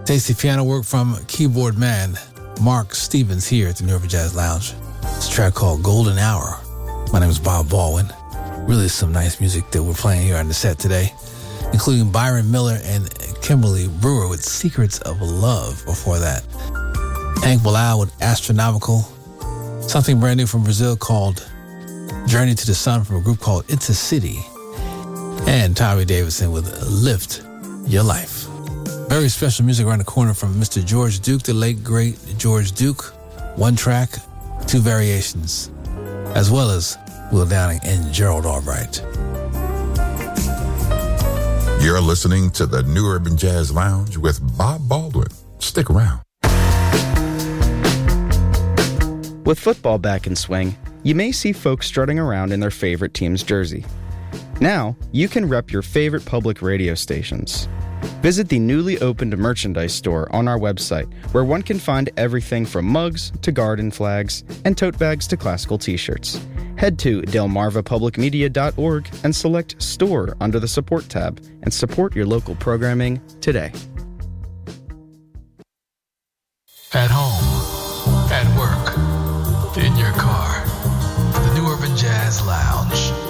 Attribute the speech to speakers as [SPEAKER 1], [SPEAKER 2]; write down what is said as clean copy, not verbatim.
[SPEAKER 1] Tasty piano work from keyboard man Mark Stevens here at the New Urban Jazz Lounge. It's a track called Golden Hour. My name is Bob Baldwin. Really some nice music that we're playing here on the set today, including Byron Miller and Kimberly Brewer with Secrets of Love before that. Hank Bilal with Astronomical. Something brand new from Brazil called Journey to the Sun from a group called Intercity. And Tommy Davidson with Lift Your Life. Very special music around the corner from Mr. George Duke, the late great George Duke. One track, two variations, as well as Will Downing and Gerald Albright.
[SPEAKER 2] You're listening to the New Urban Jazz Lounge with Bob Baldwin. Stick around.
[SPEAKER 3] With football back in swing, you may see folks strutting around in their favorite team's jersey. Now, you can rep your favorite public radio stations. Visit the newly opened merchandise store on our website, where one can find everything from mugs to garden flags and tote bags to classical t-shirts. Head to delmarvapublicmedia.org and select Store under the Support tab and support your local programming today.
[SPEAKER 4] At home, at work, in your car, the New Urban Jazz Lounge.